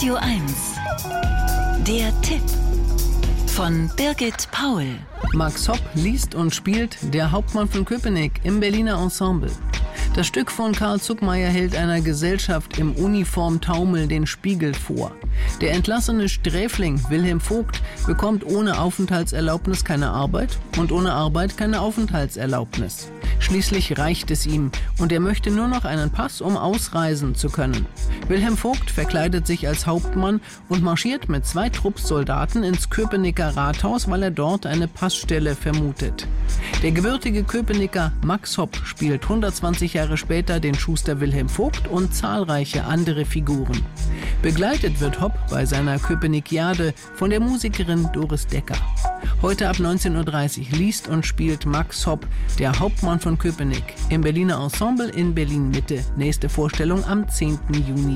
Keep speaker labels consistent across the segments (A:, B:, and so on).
A: Radio 1. Der Tipp von Birgit Paul.
B: Max Hopp liest und spielt Der Hauptmann von Köpenick im Berliner Ensemble. Das Stück von Karl Zuckmayer hält einer Gesellschaft im Uniformtaumel den Spiegel vor. Der entlassene Sträfling Wilhelm Vogt bekommt ohne Aufenthaltserlaubnis keine Arbeit und ohne Arbeit keine Aufenthaltserlaubnis. Schließlich reicht es ihm und er möchte nur noch einen Pass, um ausreisen zu können. Wilhelm Vogt verkleidet sich als Hauptmann und marschiert mit 2 Truppsoldaten ins Köpenicker Rathaus, weil er dort eine Passstelle vermutet. Der gebürtige Köpenicker Max Hopp spielt 120 Jahre später den Schuster Wilhelm Vogt und zahlreiche andere Figuren. Begleitet wird Hopp bei seiner Köpenikiade von der Musikerin Doris Decker. Heute ab 19:30 Uhr liest und spielt Max Hopp, der Hauptmann von Köpenick, im Berliner Ensemble in Berlin-Mitte. Nächste Vorstellung am 10. Juni.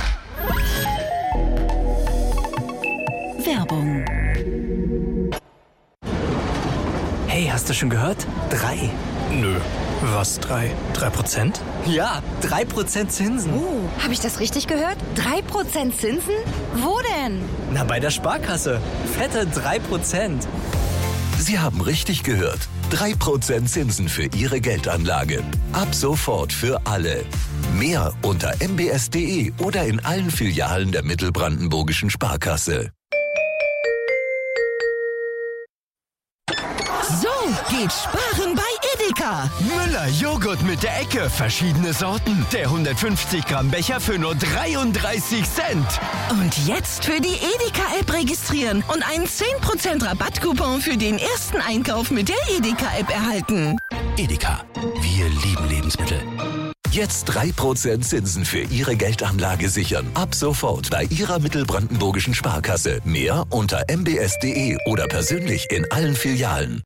A: Werbung.
C: Hey, hast du schon gehört? 3.
D: Nö. Was, 3? 3%?
C: Ja, 3% Zinsen.
E: Habe ich das richtig gehört? 3% Zinsen? Wo denn?
C: Na, bei der Sparkasse. Fette 3%.
F: Sie haben richtig gehört. 3% Zinsen für Ihre Geldanlage. Ab sofort für alle. Mehr unter mbs.de oder in allen Filialen der Mittelbrandenburgischen Sparkasse.
G: So geht Sparen bei Edeka.
H: Müller Joghurt mit der Ecke. Verschiedene Sorten. Der 150 Gramm Becher für nur 33 Cent.
G: Und jetzt für die Edeka-App registrieren und einen 10% Rabattcoupon für den ersten Einkauf mit der Edeka-App erhalten.
F: Edeka. Wir lieben Lebensmittel. Jetzt 3% Zinsen für Ihre Geldanlage sichern. Ab sofort bei Ihrer Mittelbrandenburgischen Sparkasse. Mehr unter mbs.de oder persönlich in allen Filialen.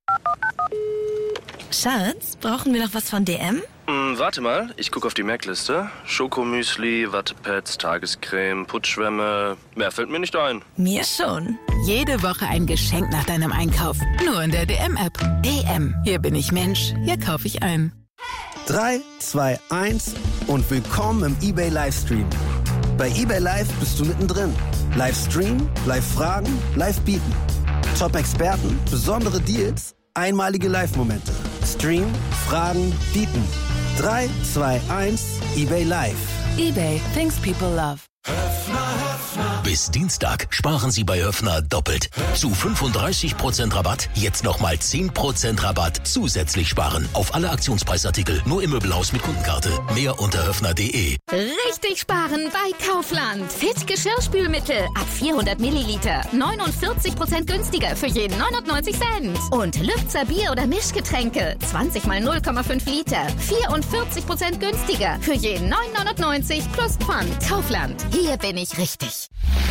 G: Schatz, brauchen wir noch was von DM?
D: Warte mal, ich gucke auf die Merkliste. Schokomüsli, Wattepads, Tagescreme, Putzschwämme. Mehr fällt mir nicht ein.
G: Mir schon.
I: Jede Woche ein Geschenk nach deinem Einkauf. Nur in der DM-App. DM. Hier bin ich Mensch. Hier kaufe ich ein.
J: 3, 2, 1 und willkommen im eBay Livestream. Bei eBay Live bist du mittendrin. Livestream, Live-Fragen, Live-Bieten. Top-Experten, besondere Deals, einmalige Live-Momente. Stream, Fragen, Bieten. 3, 2, 1, eBay Live.
I: eBay. Things people love.
F: Bis Dienstag sparen Sie bei Höffner doppelt. Zu 35% Rabatt, jetzt nochmal 10% Rabatt zusätzlich sparen. Auf alle Aktionspreisartikel, nur im Möbelhaus mit Kundenkarte. Mehr unter höffner.de.
K: Richtig sparen bei Kaufland. Fit Geschirrspülmittel ab 400 Milliliter. 49% günstiger für jeden 99 Cent. Und Lübzer Bier- oder Mischgetränke. 20 mal 0,5 Liter. 44% günstiger für jeden 9,99 plus Pfand. Kaufland. Hier bin ich richtig.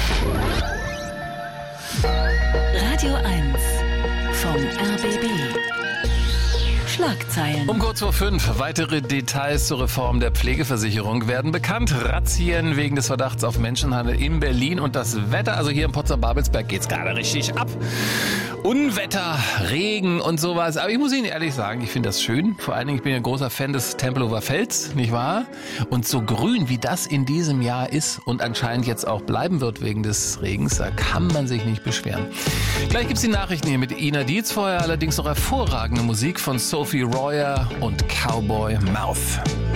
A: Radio 1 vom RBB. Schlagzeilen.
L: Um kurz vor 5. Weitere Details zur Reform der Pflegeversicherung werden bekannt. Razzien wegen des Verdachts auf Menschenhandel in Berlin und das Wetter. Also hier in Potsdam-Babelsberg geht's gerade richtig ab. Unwetter, Regen und sowas. Aber ich muss Ihnen ehrlich sagen, ich finde das schön. Vor allen Dingen, ich bin ein großer Fan des Tempelhofer Felds, nicht wahr? Und so grün, wie das in diesem Jahr ist und anscheinend jetzt auch bleiben wird wegen des Regens, da kann man sich nicht beschweren. Gleich gibt's die Nachrichten hier mit Ina Dietz. Vorher allerdings noch hervorragende Musik von Sophie Royer und Cowboy Mouth.